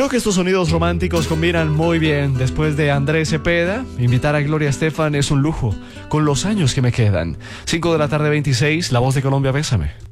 Creo que estos sonidos románticos combinan muy bien. Después de Andrés Cepeda, invitar a Gloria Estefan es un lujo, con los años que me quedan. 5 de la tarde 26, La Voz de Colombia, bésame.